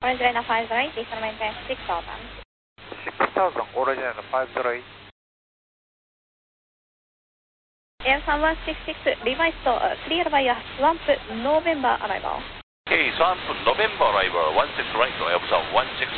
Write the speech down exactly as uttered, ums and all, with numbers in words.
Origina five zero eight, descend maintain six thousand. six thousand, Origina five zero eight. Air three one six six, revised to clear by Swamp November arrival. Okay, Swamp November arrival, one six right, Air one six